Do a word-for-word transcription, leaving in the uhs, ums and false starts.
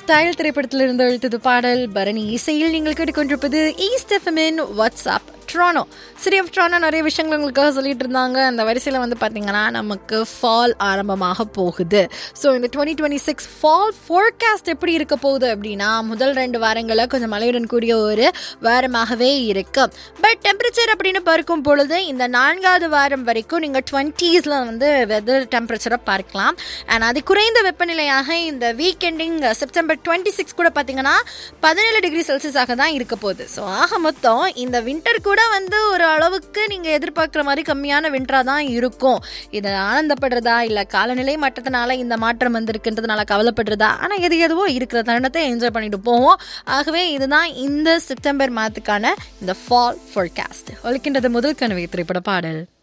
Style திரைப்படத்தில் இருந்து எழுத்தது பாடல் பரணி இசையில் நீங்கள் கேட்டுக்கொண்டிருப்பது ஈஸ்ட் எஃப்எம்மின் வாட்ஸ்அப் ட்ரானோ. சிட்டி ஆஃப் ட்ரானோ நிறைய விஷயங்கள் உங்களுக்காக சொல்லிட்டு இருந்தாங்க. அந்த வரிசையில் வந்து பார்த்தீங்கன்னா நமக்கு ஃபால் ஆரம்பமாக போகுது. ஸோ இந்த twenty twenty six fall forecast எப்படி இருக்க போகுது அப்படின்னா, முதல் ரெண்டு வாரங்களில் கொஞ்சம் மழையுடன் கூடிய ஒரு வாரமாகவே இருக்கு. பட் டெம்பரேச்சர் அப்படின்னு பார்க்கும் பொழுது இந்த நான்காவது வாரம் வரைக்கும் நீங்கள் டுவெண்ட்டீஸில் வந்து வெதர் டெம்பரேச்சரை பார்க்கலாம். அண்ட் அது குறைந்த வெப்பநிலையாக இந்த வீக்கெண்டிங் செப்டம்பர் டுவெண்ட்டி சிக்ஸ் கூட பார்த்தீங்கன்னா பதினேழு டிகிரி செல்சியஸாக தான் இருக்க போகுது. ஸோ ஆக மொத்தம் இந்த வின்டர் கூட வந்து ஒரு அளவுக்கு நீங்கள் எதிர்பார்க்குற மாதிரி கம்மியான வின்டராக தான் இருக்கும். இதை ஆனந்தப்படுறதா இல்லை காலநிலை மாற்றத்தினால இந்த மாற்றம் வந்திருக்குன்றதுனால கவலைப்படுறதா, ஆனால் எது எதுவோ இருக்கிற தருணத்தை என்ஜாய் பண்ணிட்டு போவோம். ஆகவே இதுதான் இந்த செப்டம்பர் மாதத்துக்கான இந்த ஃபால் ஃபோர்காஸ்ட். ஒலிக்கின்றது முதல் கனவு திரைப்பட பாடல்.